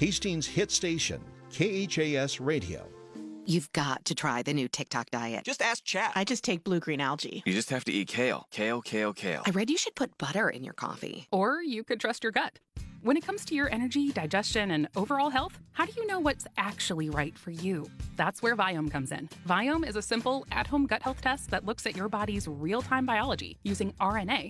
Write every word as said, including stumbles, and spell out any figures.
Hastings hit station, K H A S Radio. You've got to try the new TikTok diet. Just ask chat. I just take blue-green algae. You just have to eat kale. Kale, kale, kale. I read you should put butter in your coffee. Or you could trust your gut. When it comes to your energy, digestion, and overall health, how do you know what's actually right for you? That's where Viome comes in. Viome is a simple, at-home gut health test that looks at your body's real-time biology using R N A